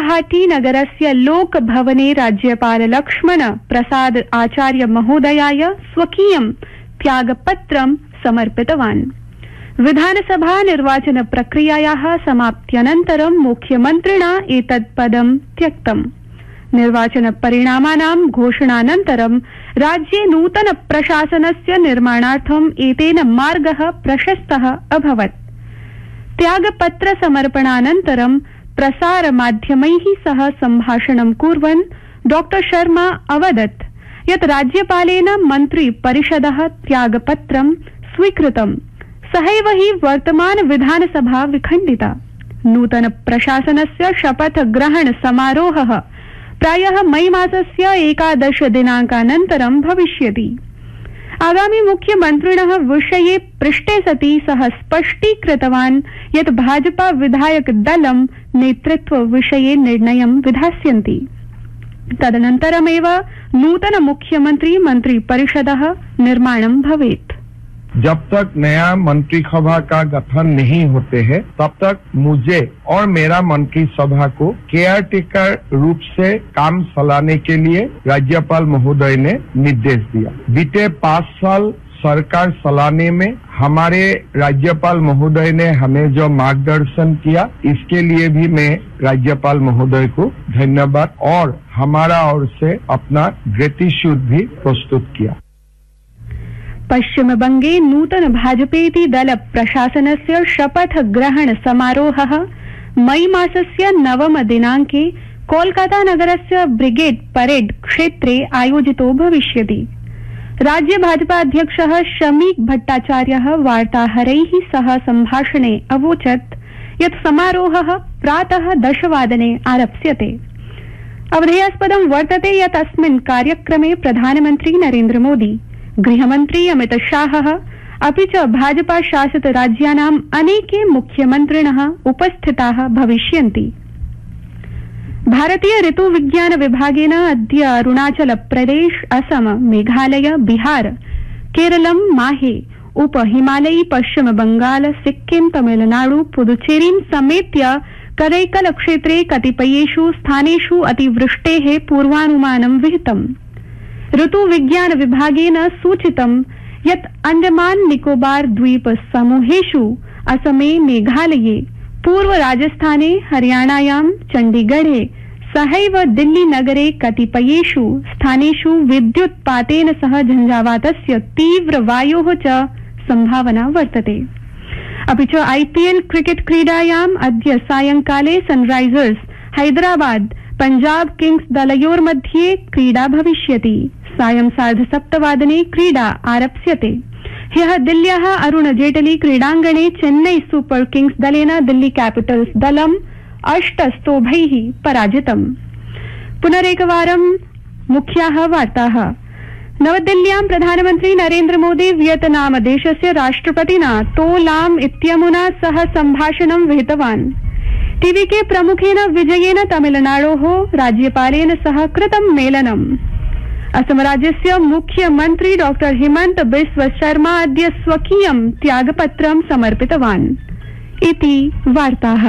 गुवाहाटी नगरस्य लोकभवने राज्यपाल लक्ष्मण प्रसाद आचार्य महोदयाय स्वकीयं त्यागपत्रं समर्पितवान्। विधानसभा निर्वाचन प्रक्रियायाः समाप्त्यनन्तरं मुख्यमन्त्रिणा एतत् पदं त्यक्तम्। निर्वाचन परिणामानां घोषणानन्तरं राज्ये नूतन प्रशासनस्य निर्माणार्थम् एतेन मार्गः प्रशस्तः अभवत्। त्यागपत्र समर्पणानन्तरं प्रसारमाध्यमैः सह सम्भाषणं कुर्वन् डॉ शर्मा अवदत् यत् राज्यपालेन मन्त्रिपरिषदः त्यागपत्रं स्वीकृतम्। सहैव हि वर्तमान विधानसभा विखण्डिता। नूतन प्रशासनस्य शपथ ग्रहण समारोहः प्रायः मई मासस्य 11 दिनाङ्कानन्तरं भविष्यति। आगामी मुख्यमन्त्रिणः विषये पृष्टे सति सः स्पष्टीकृतवान् यत् भाजपा विधायक दलं नेतृत्व विषये निर्णयं विधास्यन्ति। तदनन्तरमेव नूतन मुख्यमंत्री मंत्रिपरिषदः निर्माणं भवेत्। जब तक नया मंत्रिसभा का गठन नहीं होते हैं तब तक मुझे और मेरा मंत्रिसभा को केयर टेकर रूप से काम चलाने के लिए राज्यपाल महोदय ने निर्देश दिया। बीते 5 साल सरकार चलाने में हमारे राज्यपाल महोदय ने हमें जो मार्गदर्शन किया इसके लिए भी मैं राज्यपाल महोदय को धन्यवाद और हमारा ओर से अपना ग्रेटिट्यूड भी प्रस्तुत किया। पश्चिम बंगे नूतन भाजपेति दल प्रशासनस्य शपथ ग्रहण समारोहः मई मासस्य 9 दिनाङ्के कोलकाता नगरस्य ब्रिगेड परेड क्षेत्रे आयोजितो भविष्यति। राज्य भाजपा अध्यक्षः शमीक भट्टाचार्यः वार्ताहरैः सह सम्भाषणे अवोचत् यत् समारोहः प्रातः 10 वादने आरप्स्यते। अवधेयास्पदं वर्तते यत् अस्मिन् कार्यक्रमे प्रधानमन्त्री नरेन्द्र मोदी, गृहमन्त्री अमित शाहः अपि च भाजपा शासित राज्यानाम् अनेके मुख्यमन्त्रिणः उपस्थिताः भविष्यन्ति। भारतीय ऋतु विज्ञान विभागेन अद्य अरुणाचल प्रदेश, असम, मेघालय, बिहार, केरलं, माहे, उप हिमालयी, पश्चिम बंगाल, सिक्किम, तमिलनाडु, पुदुचेरीं समेत्य करैकल क्षेत्रे कतिपयेषु स्थानेषु अतिवृष्टेः पूर्वानुमानं विहितम्। ऋतु विज्ञान विभागेन सूचितं यत् अंडमान निकोबार द्वीप समूहेषु असमे, मेघालये, पूर्व राजस्थाने, हरियाणायां, चण्डीगढे सहैव दिल्ली नगरे कतिपयेषु स्थानेषु विद्युत्पातेन सह झञ्झावातस्य तीव्र वायोः च संभावना वर्तते। अपि च आईपीएल क्रिकेट क्रीडायाम् अद्य सायंकाले सनराइजर्स हैदराबाद पंजाब किंग्स दलयोर्मध्ये क्रीडा भविष्यति। सायं 7:30 वादने क्रीडा आरप्स्यते। ह्यः दिल्ल्याः अरुण जेटली क्रीडाङ्गणे चेन्नई सुपर किंग्स दलेन दिल्ली कैपिटल्स दलं 8 स्तोभैः पराजितम्। पुनरेकवारं मुख्याः वार्ताः। नवदिल्ल्यां प्रधानमन्त्री नरेन्द्र मोदी वियतनाम देशस्य राष्ट्रपतिना तो लाम इत्यमुना सह सम्भाषणं विहितवान्। टीवीके प्रमुखेन विजयेन तमिलनाडोः राज्यपालेन सह कृतं मेलनम्। असम राज्यस्य मुख्यमन्त्री डॉ हिमंत बिस्व शर्मा अद्य स्वकीयं त्यागपत्रं समर्पितवान् इति वार्ताः।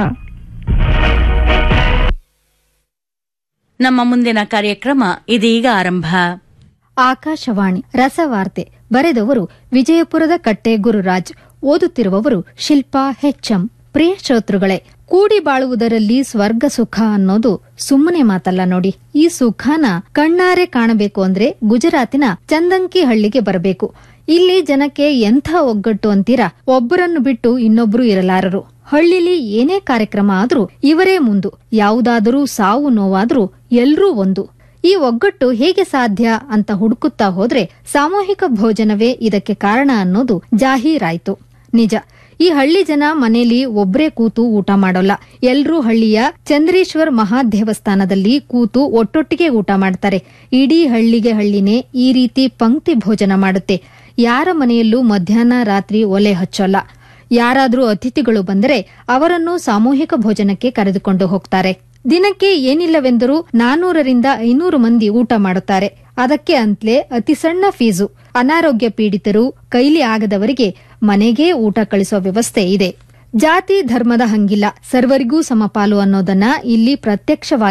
ನಮ್ಮ ಮುಂದಿನ ಕಾರ್ಯಕ್ರಮ ಇದೀಗ ಆರಂಭ. ಆಕಾಶವಾಣಿ ರಸವಾರ್ತೆ ಬರೆದವರು ವಿಜಯಪುರದ ಕಟ್ಟೆ ಗುರುರಾಜ್, ಓದುತ್ತಿರುವವರು ಶಿಲ್ಪಾ ಹೆಚ್ಎಂ. ಪ್ರಿಯ ಶ್ರೋತೃಗಳೇ, ಕೂಡಿ ಬಾಳುವುದರಲ್ಲಿ ಸ್ವರ್ಗ ಸುಖ ಅನ್ನೋದು ಸುಮ್ಮನೆ ಮಾತಲ್ಲ ನೋಡಿ. ಈ ಸುಖನ ಕಣ್ಣಾರೆ ಕಾಣಬೇಕು ಅಂದ್ರೆ ಗುಜರಾತಿನ ಚಂದಂಕಿ ಹಳ್ಳಿಗೆ ಬರಬೇಕು. ಇಲ್ಲಿ ಜನಕ್ಕೆ ಎಂಥ ಒಗ್ಗಟ್ಟು ಅಂತೀರಾ, ಒಬ್ಬರನ್ನು ಬಿಟ್ಟು ಇನ್ನೊಬ್ರು ಇರಲಾರರು. ಹಳ್ಳಿಲಿ ಏನೇ ಕಾರ್ಯಕ್ರಮ ಆದ್ರೂ ಇವರೇ ಮುಂದು, ಯಾವುದಾದರೂ ಸಾವು ನೋವಾದ್ರೂ ಎಲ್ರೂ ಒಂದು. ಈ ಒಗ್ಗಟ್ಟು ಹೇಗೆ ಸಾಧ್ಯ ಅಂತ ಹುಡುಕುತ್ತಾ ಹೋದ್ರೆ ಸಾಮೂಹಿಕ ಭೋಜನವೇ ಇದಕ್ಕೆ ಕಾರಣ ಅನ್ನೋದು ಜಾಹೀರಾಯ್ತು. ನಿಜ, ಈ ಹಳ್ಳಿ ಜನ ಮನೇಲಿ ಒಬ್ರೇ ಕೂತು ಊಟ ಮಾಡೋಲ್ಲ. ಎಲ್ರೂ ಹಳ್ಳಿಯ ಚಂದ್ರೇಶ್ವರ್ ಮಹಾದೇವಸ್ಥಾನದಲ್ಲಿ ಕೂತು ಒಟ್ಟೊಟ್ಟಿಗೆ ಊಟ ಮಾಡ್ತಾರೆ. ಇಡೀ ಹಳ್ಳಿನೇ ಈ ರೀತಿ ಪಂಕ್ತಿ ಭೋಜನ ಮಾಡುತ್ತೆ. ಯಾರ ಮನೆಯಲ್ಲೂ ಮಧ್ಯಾಹ್ನ ರಾತ್ರಿ ಒಲೆ ಹಚ್ಚೋಲ್ಲ. ಯಾರಾದ್ರೂ ಅತಿಥಿಗಳು ಬಂದರೆ ಅವರನ್ನು ಸಾಮೂಹಿಕ ಭೋಜನಕ್ಕೆ ಕರೆದುಕೊಂಡು ಹೋಗ್ತಾರೆ. ದಿನಕ್ಕೆ ಏನಿಲ್ಲವೆಂದರೂ 400ರಿಂದ 500 ಮಂದಿ ಊಟ ಮಾಡುತ್ತಾರೆ. ಅದಕ್ಕೆ ಅಂತಲೇ ಅತಿ ಸಣ್ಣ ಫೀಸು. ಅನಾರೋಗ್ಯ ಪೀಡಿತರು, ಕೈಲಿ ಆಗದವರಿಗೆ ಮನೆಗೇ ಊಟ ಕಳಿಸೋ ವ್ಯವಸ್ಥೆ ಇದೆ. ಜಾತಿ ಧರ್ಮದ ಹಂಗಿಲ್ಲ, ಸರ್ವರಿಗೂ ಸಮಪಾಲು ಅನ್ನೋದನ್ನ ಇಲ್ಲಿ ಪ್ರತ್ಯಕ್ಷವಾಗಿ